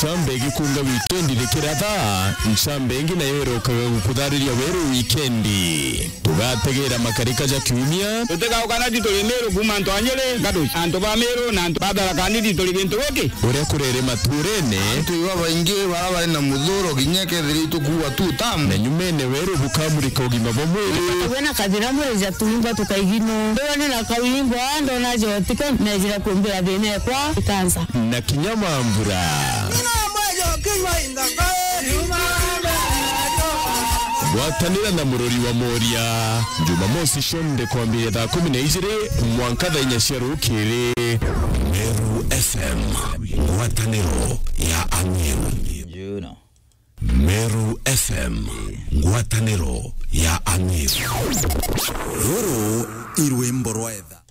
Nshambe gikunga weekendi likirada nshambe ingi na yero kudhariria weru weekendi tugategera makarika ja kiumia tutega ukana ditole mero bumanto anyele gado anto ba mero na badala kandi ditole bintu woke ore kurere maturene tuiwa baingi barabara na mudhoro ginyeke dhiritu kuwa tu tamu na nyumene weru bukamurika ugima bomwere wena kadira mweza tumba tukaigino ndo na kawingo ando na jotiko na jira kumbira bene kwa itanza na kinyamambura Watanira na murori wa Moria Jumamosi shonde kwa mbili da 12 mwankadha inyashiru kiri Meru FM Wataniro ya Amiru Meru FM Wataniro ya Amiru Ruru Irwembo Roedha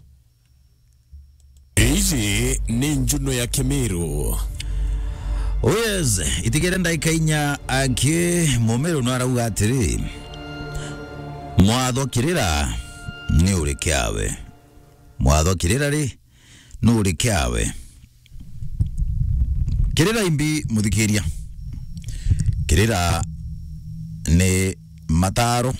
Izi ni njuno ya Kemiru Oyez, itigere ndaikainya ake momero no arauga atiri mwatho kirira ni uri kiawe mwatho kirira ri ni uri kiawe kirira imbi muthikiria kirira ni mataro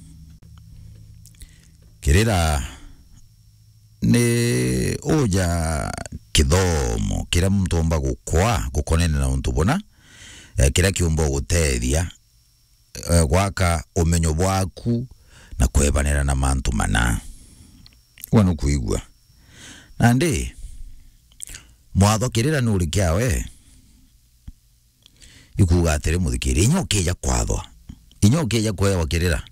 kirira ni oja kithomo kira mtomba gukonene na untubona kira kiumbo gutethia gwaka umenyo bwaku na kwebanera na mantu mana wanu kuigwa nandi mwatho kirira nuri kiawe ikuga atere muthikiri inyokeja kwathwa inyokeja kwewa kirira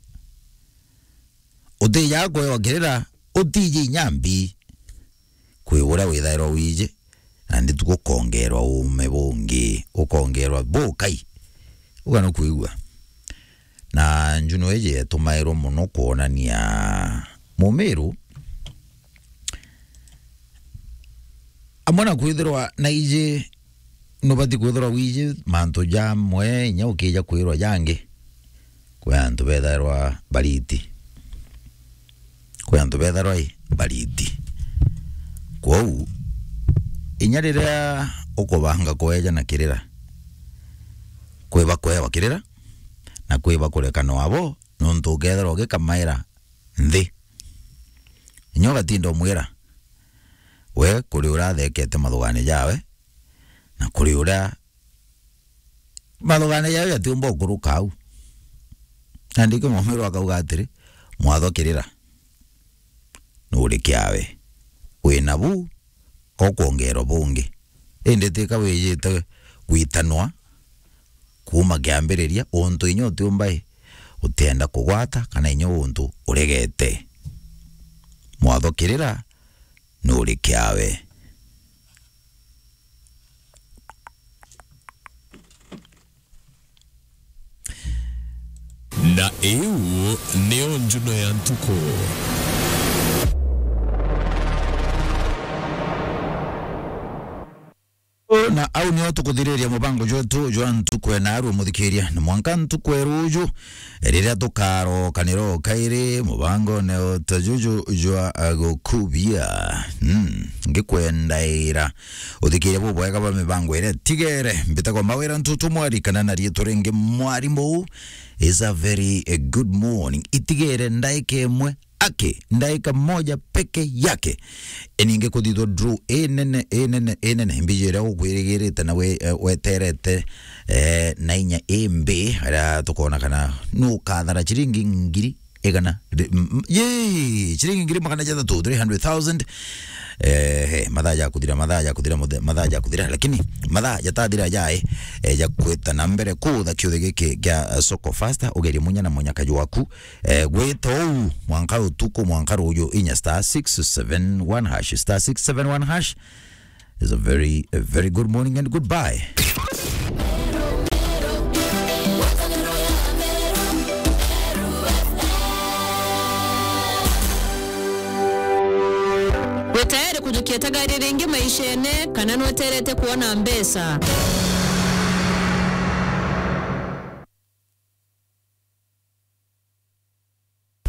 uteja kwewa kirira utiji nyambi kwibura withairo wije andi tugukongerwa ume bungi ukongerwa bukai ugano kuigwa na njuno eje tumairo muno kuonania mumeru amona kwithirwa na ije no bati kwithirwa wije manto jamwe nya ukija kwirwa yange kwantu betharwa bariti kwantu betharwa bariti kwau inyarira ukobanga kweja na kirira kweba kwewa kirira na kweba kurekano abo nontu gethero gikamaira nthi inyoga tindo mwira we kuri urathekete mathugane jawe na kuri ura mathugane jawe atiumbo kuruka au andike momero akauga atiri mwatho kirira nuri kiawe wina bu kokuongero bungi ende tika wejete kwitanwa kuma kiambiriria untu inyo tiumbai utenda kugwata kana inyo untu uregete mwatho kirira nuri kiawe na eu neo njuno ya ntuko na au ni oto kuthiriria mubango jotu joan tukwe na aru muthikiria ni mwankan tukwe ruju rira tukaro kaniro kaire mubango ne otajuju joa agokubia ngikwendaira uthikiria bubwega ba mibango ire tigere mbitako mawira ntutu mwari kana na rietorenge mwari mo is a very good morning itigere ndaike mwe ake ndaika moja peke yake eninge kudito drew enene mbijera ukwirigirite na weterete na inya embe ara tukona kana nukathara chiringi ngiri egana chiringi ngiri makana jatha 300,000 madhaja kudira lakini madhaja tadira jae ja kweta na mbere kutha kiuthe giki gya soko faster ugeri munya na munya kaju waku gweto mwanka utuko mwanka ruyo inya star 671 hash star 671 hash is a very good morning and goodbye. Wetayari kujukia gari ringi maishene kana noterete kuona mbesa.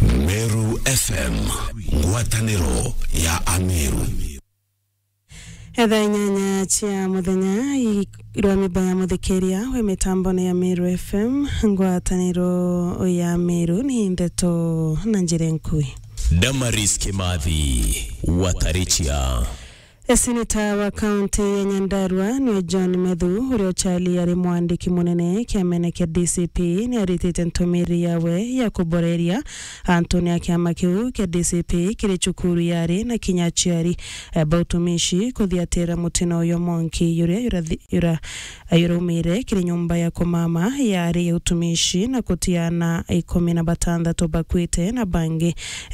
Meru FM Wataniro ya Amiru Hedha nyanya chia muthenya irwa mibaya muthekeria we mitambo ya Meru FM ngwataniro ya Meru ni ndeto na njire nkui. Damaris Kimathi Watarichia. Seneta wa kaunti ya Nyandarua ni John Medhu uriochali ari mwandiki munene kiamene kia DCP ni aritite ntumiri yawe ya kuboreria Antonia kiama kiu kia DCP kiri chukuru yari na kinyachiari bautumishi kuthiatira mutino uyo monki yura umire kiri nyumba ya kumama yari ya utumishi na kutiana 16 bakwite na bangi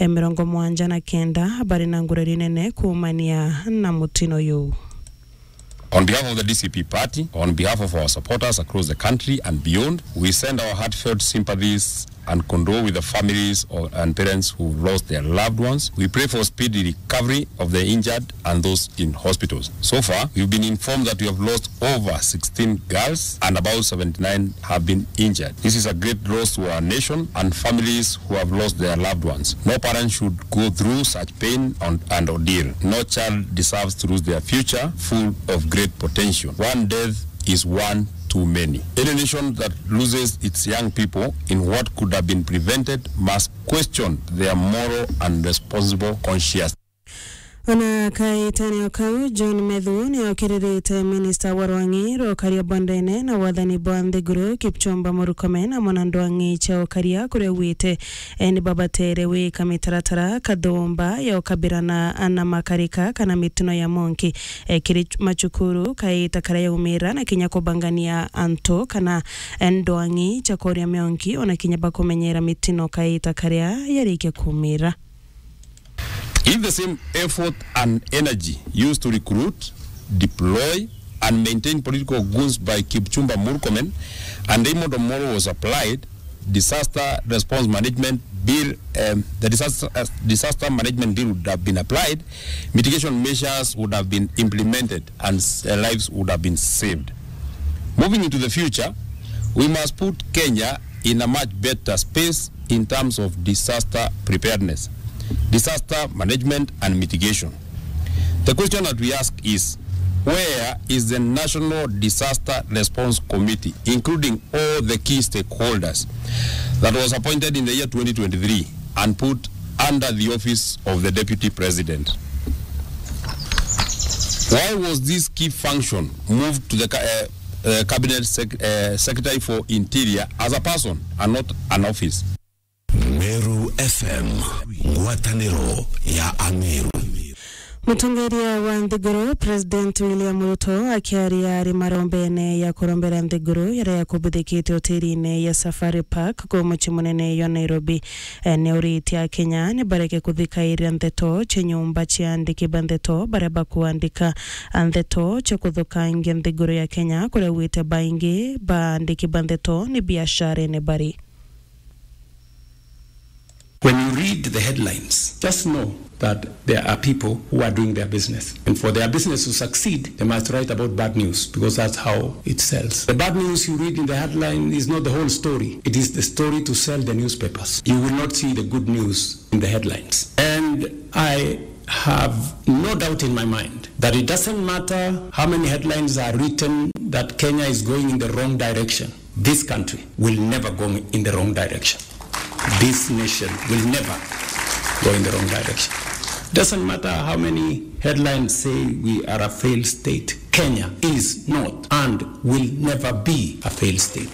79 habari na ngureri nene kuumania na mutino yu. On behalf of the DCP party, on behalf of our supporters across the country and beyond, we send our heartfelt sympathies and condole with the families and parents who lost their loved ones. We pray for speedy recovery of the injured and those in hospitals. So far, we've been informed that we have lost over 16 girls and about 79 have been injured. This is a great loss to our nation and families who have lost their loved ones. No parent should go through such pain and ordeal. No child deserves to lose their future full of great potential. One death is one too many. Any nation that loses its young people in what could have been prevented must question their moral and responsible conscience. Ona kaitani okau John Medhu ni okiririte Minister Warwangi rokaria bondene na wathani bwandhe guru Kipchumba Murkomen na mwanandwangi cha okaria kure wite ni babatere we kamitaratara kadomba ya okabirana ana makarika kana mituno ya monki kiri machukuru kaita karaya umira na kinya kubangania anto kana ndwangi cha koria mionki ona kinya bakumenyera mitino kaita karaya yarike kumira. If the same effort and energy used to recruit, deploy, and maintain political goons by Kipchumba Murkomen and Raymond Omolo was applied, disaster response management bill, the disaster management bill would have been applied, mitigation measures would have been implemented, and lives would have been saved. Moving into the future, we must put Kenya in a much better space in terms of disaster preparedness, disaster management and mitigation. The question that we ask is, where is the National Disaster Response Committee, including all the key stakeholders, that was appointed in the year 2023 and put under the office of the Deputy President? Why was this key function moved to the Cabinet Secretary for Interior as a person and not an office? Meru FM Ngwataniro ya Ameru. Mutongeria wa Nthiguru President William Ruto akiaria ari marombene ya kurombera Nthiguru ya kubuthikite hotelini ya Safari Park kwa muchi munene ya Nairobi neuriti ya Kenya ni bareke kuthikairia ntheto che nyumba chiandiki bantheto bareba kuandika ntheto che kuthukangia Nthiguru ya Kenya kule wite baingi bandiki bantheto ni biashara ne bari. When you read the headlines, just know that there are people who are doing their business. And for their business to succeed, they must write about bad news because that's how it sells. The bad news you read in the headline is not the whole story. It is the story to sell the newspapers. You will not see the good news in the headlines. And I have no doubt in my mind that it doesn't matter how many headlines are written that Kenya is going in the wrong direction. This country will never go in the wrong direction. This nation will never go in the wrong direction. Doesn't matter how many headlines say we are a failed state. Kenya is not and will never be a failed state.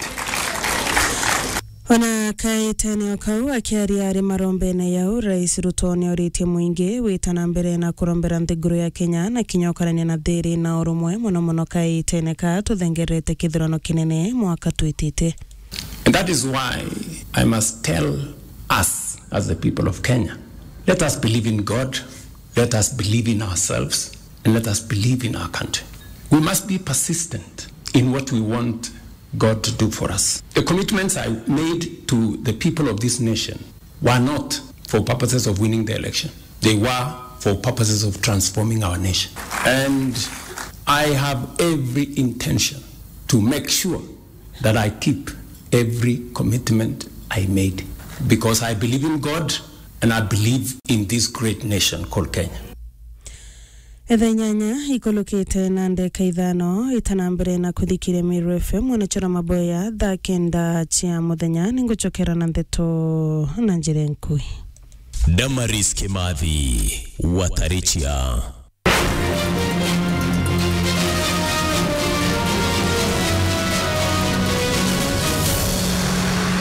Ona kaitani okau akiaria ari marombene ya Rais Ruto ni oriti mwingi witana mbere na kurombera Nthiguru ya Kenya na kinyokarania na thiri na urumwe muno kaitene ka tuthengerete kithurano kinene mwaka twitite. And that is why I must tell us as the people of Kenya, let us believe in God, let us believe in ourselves, and let us believe in our country. We must be persistent in what we want God to do for us. The commitments I made to the people of this nation were not for purposes of winning the election. They were for purposes of transforming our nation. And I have every intention to make sure that I keep every commitment I made because I believe in God and I believe in this great nation called Kenya. Ethanyanya ikolokete na ndeka ithano itanambere na kuthikire Meru FM wanachora maboya thaa kenda cia muthenya ninguchokera na ndeto na njire nkui. Damaris Kimathi Watarichia.